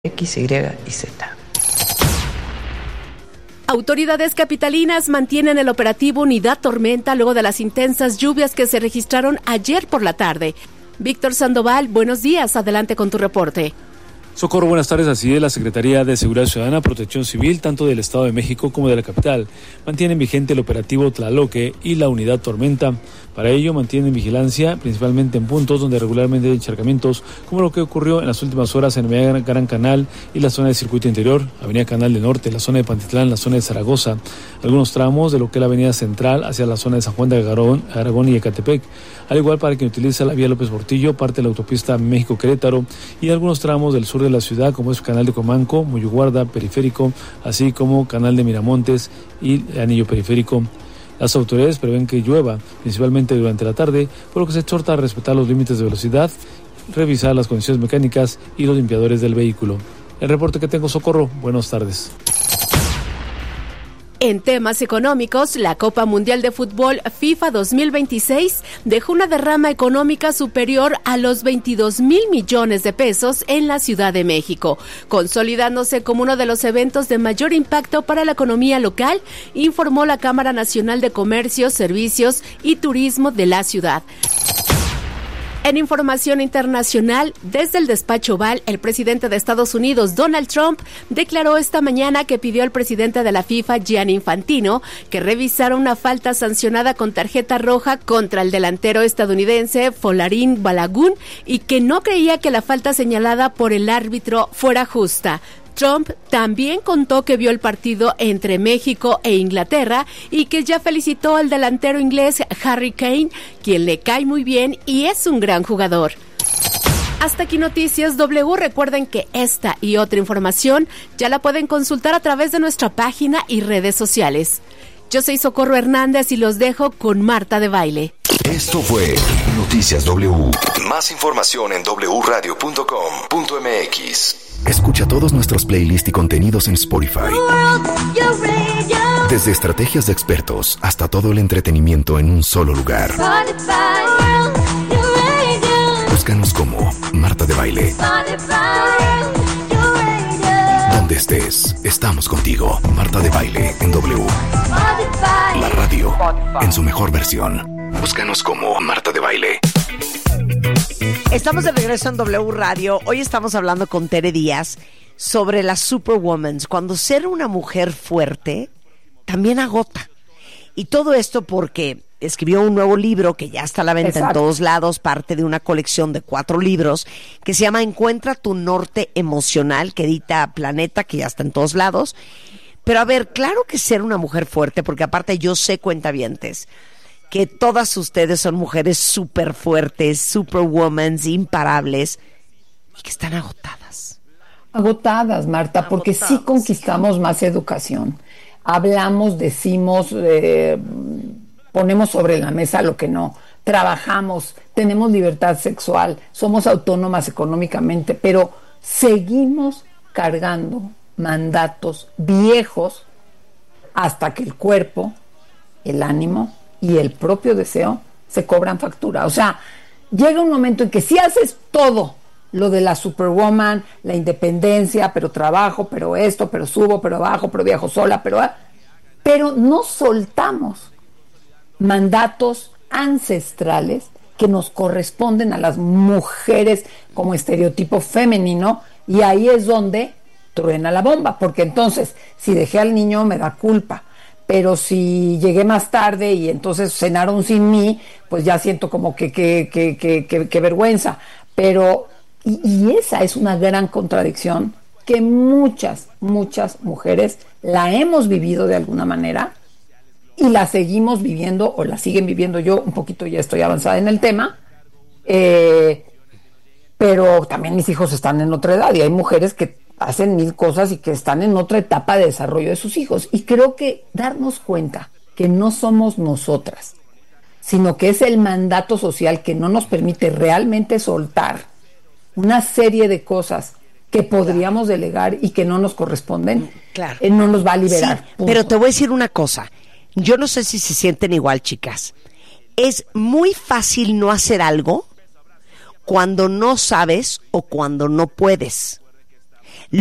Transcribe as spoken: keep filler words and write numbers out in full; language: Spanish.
X, Y y Z. Autoridades capitalinas mantienen el operativo Unidad Tormenta luego de las intensas lluvias que se registraron ayer por la tarde. Víctor Sandoval, buenos días, adelante con tu reporte. Socorro, buenas tardes. Así es, la Secretaría de Seguridad Ciudadana, Protección Civil, tanto del Estado de México como de la capital, mantienen vigente el operativo Tlaloque y la Unidad Tormenta. Para ello, mantienen vigilancia, principalmente en puntos donde regularmente hay encharcamientos, como lo que ocurrió en las últimas horas en Avenida Gran Canal y la zona de Circuito Interior, Avenida Canal del Norte, la zona de Pantitlán, la zona de Zaragoza, algunos tramos de lo que es la Avenida Central hacia la zona de San Juan de Aragón, Aragón y Ecatepec, al igual para quien utiliza la vía López Portillo, parte de la autopista México-Querétaro y algunos tramos del sur de la ciudad, como es Canal de Comanco, Muyuguarda, Periférico, así como Canal de Miramontes y Anillo Periférico. Las autoridades prevén que llueva, principalmente durante la tarde, por lo que se exhorta a respetar los límites de velocidad, revisar las condiciones mecánicas y los limpiadores del vehículo. El reporte que tengo, Socorro. Buenas tardes. En temas económicos, la Copa Mundial de Fútbol FIFA dos mil veintiséis dejó una derrama económica superior a los veintidós mil millones de pesos en la Ciudad de México, consolidándose como uno de los eventos de mayor impacto para la economía local, informó la Cámara Nacional de Comercio, Servicios y Turismo de la ciudad. En información internacional, desde el despacho Oval, el presidente de Estados Unidos, Donald Trump, declaró esta mañana que pidió al presidente de la FIFA, Gianni Infantino, que revisara una falta sancionada con tarjeta roja contra el delantero estadounidense Folarin Balogun y que no creía que la falta señalada por el árbitro fuera justa. Trump también contó que vio el partido entre México e Inglaterra y que ya felicitó al delantero inglés Harry Kane, quien le cae muy bien y es un gran jugador. Hasta aquí Noticias W. Recuerden que esta y otra información ya la pueden consultar a través de nuestra página y redes sociales. Yo soy Socorro Hernández y los dejo con Marta de Baile. Esto fue Noticias W. Más información en doble u radio punto com punto m x. Escucha todos nuestros playlists y contenidos en Spotify. Desde estrategias de expertos hasta todo el entretenimiento en un solo lugar. Búscanos como Marta de Baile. Donde estés, estamos contigo. Marta de Baile en W. La radio en su mejor versión. Búscanos como Marta de Baile. Estamos de regreso en W Radio. Hoy estamos hablando con Tere Díaz sobre las Superwoman, cuando ser una mujer fuerte también agota. Y todo esto porque escribió un nuevo libro que ya está a la venta Exacto. en todos lados, parte de una colección de cuatro libros que se llama Encuentra tu norte emocional, que edita Planeta, que ya está en todos lados. Pero a ver, claro que ser una mujer fuerte, porque aparte yo sé, cuentavientes, que todas ustedes son mujeres súper fuertes, superwoman, imparables, y que están agotadas. Agotadas, Marta, porque agotadas. Sí conquistamos más educación. Hablamos, decimos, eh, ponemos sobre la mesa lo que no. Trabajamos, tenemos libertad sexual, somos autónomas económicamente, pero seguimos cargando mandatos viejos hasta que el cuerpo, el ánimo y el propio deseo se cobran factura. O sea, llega un momento en que si haces todo lo de la superwoman, la independencia, pero trabajo, pero esto, pero subo, pero bajo, pero viajo sola, pero pero no soltamos mandatos ancestrales que nos corresponden a las mujeres como estereotipo femenino, y ahí es donde truena la bomba, porque entonces si dejé al niño me da culpa, pero si llegué más tarde y entonces cenaron sin mí, pues ya siento como que que, que, que, que, que vergüenza. Pero, y, y esa es una gran contradicción que muchas, muchas mujeres la hemos vivido de alguna manera y la seguimos viviendo, o la siguen viviendo. Yo un poquito ya estoy avanzada en el tema, eh, pero también mis hijos están en otra edad y hay mujeres que hacen mil cosas y que están en otra etapa de desarrollo de sus hijos. Y creo que darnos cuenta que no somos nosotras, sino que es el mandato social que no nos permite realmente soltar una serie de cosas que podríamos claro. delegar y que no nos corresponden, claro. eh, no nos va a liberar. Sí, pero te voy a decir una cosa. Yo no sé si se sienten igual, chicas. Es muy fácil no hacer algo cuando no sabes o cuando no puedes.